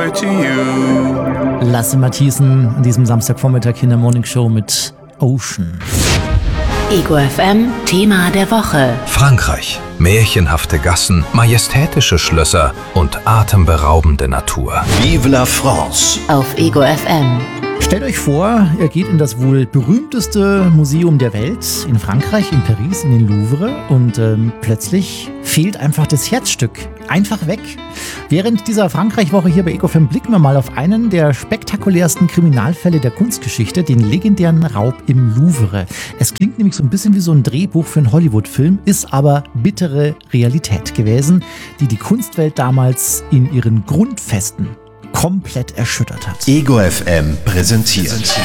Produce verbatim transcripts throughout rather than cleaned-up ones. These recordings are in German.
joy to you. Lasse Matthiessen an diesem Samstagvormittag in der Morning Show mit Ocean. Ego F M Thema der Woche. Frankreich. Märchenhafte Gassen, majestätische Schlösser und atemberaubende Natur. Vive la France. Auf Ego F M. Stellt euch vor, ihr geht in das wohl berühmteste Museum der Welt in Frankreich, in Paris, in den Louvre und ähm, plötzlich fehlt einfach das Herzstück. Einfach weg. Während dieser Frankreich-Woche hier bei Ego F M blicken wir mal auf einen der spektakulärsten Kriminalfälle der Kunstgeschichte, den legendären Raub im Louvre. Es klingt nämlich so ein bisschen wie so ein Drehbuch für einen Hollywood-Film, ist aber bittere Realität gewesen, die die Kunstwelt damals in ihren Grundfesten komplett erschüttert hat. Ego F M präsentiert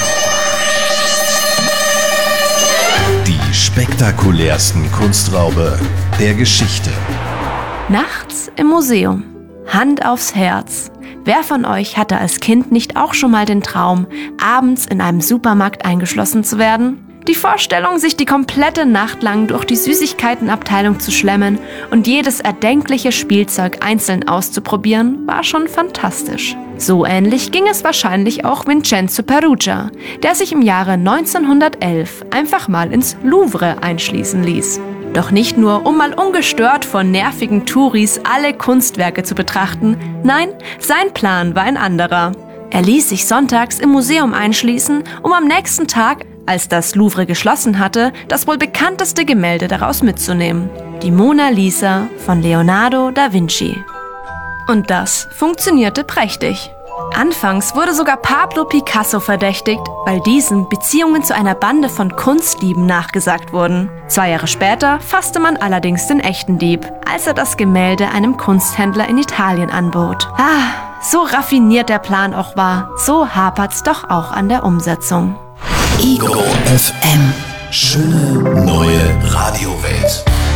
die spektakulärsten Kunstraube der Geschichte. Nachts im Museum. Hand aufs Herz. Wer von euch hatte als Kind nicht auch schon mal den Traum, abends in einem Supermarkt eingeschlossen zu werden? Die Vorstellung, sich die komplette Nacht lang durch die Süßigkeitenabteilung zu schlemmen und jedes erdenkliche Spielzeug einzeln auszuprobieren, war schon fantastisch. So ähnlich ging es wahrscheinlich auch Vincenzo Peruggia, der sich im Jahre neunzehnhundertelf einfach mal ins Louvre einschließen ließ. Doch nicht nur, um mal ungestört von nervigen Touris alle Kunstwerke zu betrachten, nein, sein Plan war ein anderer. Er ließ sich sonntags im Museum einschließen, um am nächsten Tag, als das Louvre geschlossen hatte, das wohl bekannteste Gemälde daraus mitzunehmen. Die Mona Lisa von Leonardo da Vinci. Und das funktionierte prächtig. Anfangs wurde sogar Pablo Picasso verdächtigt, weil diesem Beziehungen zu einer Bande von Kunstdieben nachgesagt wurden. Zwei Jahre später fasste man allerdings den echten Dieb, als er das Gemälde einem Kunsthändler in Italien anbot. Ah, so raffiniert der Plan auch war, so hapert's doch auch an der Umsetzung. Ego F M. Schöne neue Radiowelt.